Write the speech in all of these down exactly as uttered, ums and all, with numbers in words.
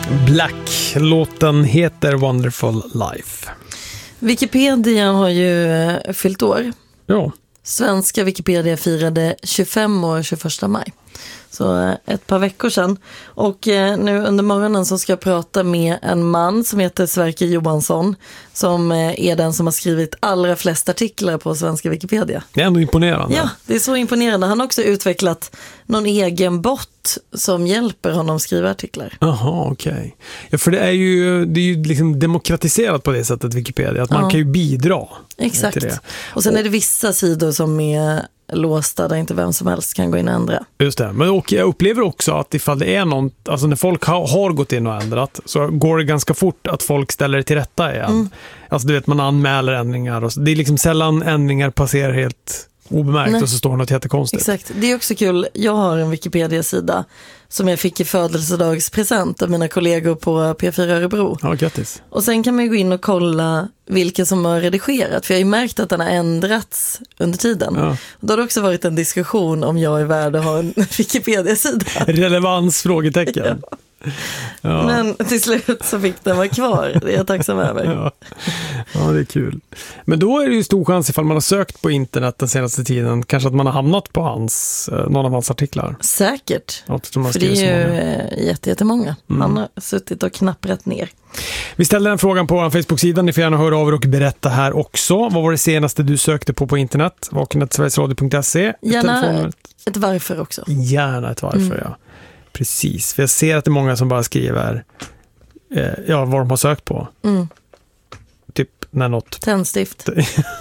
Black. Låten heter Wonderful Life. Wikipedia har ju fyllt år. Ja. Svenska Wikipedia firade tjugofem år tjugoförsta maj. Så ett par veckor sedan. Och nu under morgonen så ska jag prata med en man som heter Sverker Johansson. Som är den som har skrivit allra flest artiklar på svenska Wikipedia. Det är ändå imponerande. Ja, det är så imponerande. Han har också utvecklat någon egen bot som hjälper honom skriva artiklar. Jaha, okej. Okay. Ja, för det är ju, det är ju liksom demokratiserat på det sättet, Wikipedia. Att man ja. kan ju bidra. Exakt. Till det. Och sen och, är det vissa sidor som är låsta där inte vem som helst kan gå in och ändra. Just det, men och jag upplever också att ifall det är någon, alltså när folk har, har gått in och ändrat så går det ganska fort att folk ställer det till rätta igen. Mm. Alltså du vet, man anmäler ändringar och så. Det är liksom sällan ändringar passerar helt obemärkt. Nej. Och så står det något jättekonstigt. Exakt, det är också kul. Jag har en Wikipedia-sida som jag fick i födelsedagspresent av mina kollegor på P fyra Örebro. Ja, grattis. Och sen kan man ju gå in och kolla vilka som har redigerat. För jag har ju märkt att den har ändrats under tiden. Ja. Och då har det också varit en diskussion om jag är värd att ha en Wikipedia-sida. Relevans, frågetecken. Ja. Ja. Men till slut så fick den vara kvar. Det är jag tacksam över. Ja. Ja, det är kul. Men då är det ju stor chans ifall man har sökt på internet den senaste tiden. Kanske att man har hamnat på hans, någon av hans artiklar. Säkert. För det är ju jätte, jättemånga. Mm. Han har suttit och knapprat ner. Vi ställde den frågan på vår Facebook-sida. Ni får gärna höra av er och berätta här också. Vad var det senaste du sökte på på internet? vakenet sverigesradio punkt se. Gärna ett varför också. Gärna ett varför, mm. ja. Precis, för jag ser att det är många som bara skriver eh, ja, vad de har sökt på. Mm. Typ när något... Tändstift.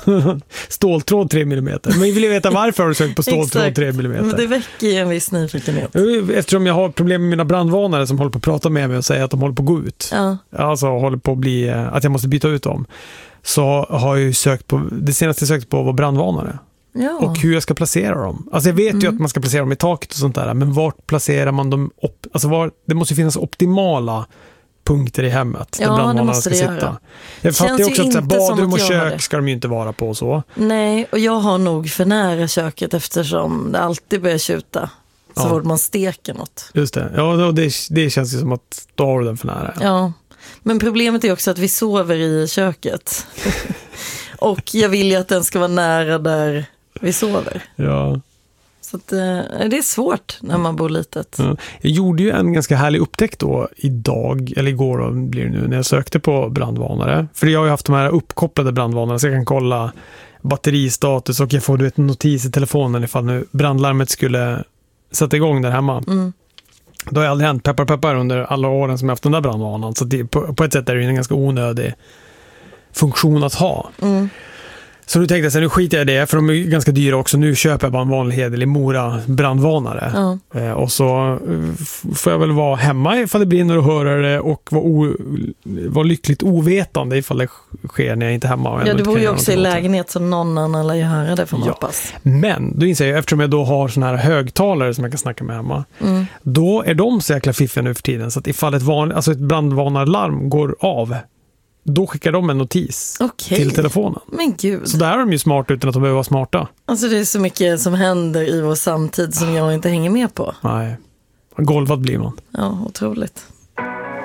Ståltråd tre millimeter. Men vi vill ju veta varför har du sökt på ståltråd tre millimeter. Men det väcker ju en viss nyfikenhet. Eftersom jag har problem med mina brandvarnare som håller på att prata med mig och säger att de håller på att gå ut. Ja. Alltså håller på att bli, att jag måste byta ut dem. Så har jag ju sökt på, det senaste jag sökt på var brandvarnare. Ja. Och hur jag ska placera dem. Alltså jag vet mm. ju att man ska placera dem i taket och sånt där. Men vart placerar man dem? Op- alltså var, det måste ju finnas optimala punkter i hemmet. Ja, där brandvarnarna ska det sitta. Jag fattar ju också att så här, badrum och kök ska de ju inte vara på så. Nej, och jag har nog för nära köket eftersom det alltid börjar tjuta. Så ja. fort man steker något. Just det. Ja, det, det känns ju som att då har du den för nära. Ja. ja, men problemet är också att vi sover i köket. Och jag vill ju att den ska vara nära där vi sover. Ja. Så att, eh, det är svårt när man bor litet. Ja. Jag gjorde ju en ganska härlig upptäckt då idag, eller igår då blir det nu, när jag sökte på brandvarnare. För jag har ju haft de här uppkopplade brandvarnare så jag kan kolla batteristatus och jag får du vet, en notis i telefonen ifall nu brandlarmet skulle sätta igång där hemma. Mm. Då har jag aldrig hänt peppar peppar under alla åren som jag haft den där brandvarnaren. Så det, på, på ett sätt är det en ganska onödig funktion att ha. Mm. Så nu tänkte jag så nu skiter jag i det för de är ganska dyra också. Nu köper jag bara en vanlig hederlig Mora brandvarnare. Mm. Eh, och så får jag väl vara hemma ifall det brinner och höra det och vara, o, vara lyckligt ovetande ifall det sker när jag inte är hemma. Ja, du bor ju också i lägenhet så någon annan lär ju höra det får man ja. hoppas. Men då inser jag, eftersom jag då har såna här högtalare som jag kan snacka med hemma, mm. då är de så jäkla fiffiga nu för tiden så att ifall ett, van, alltså ett brandvarnarlarm går av då skickar de en notis okay. till telefonen. Men gud. Så där är de ju smarta utan att de behöver vara smarta. Alltså det är så mycket som händer i vår samtid som jag inte hänger med på. Nej. Golvad blir man. Ja, otroligt.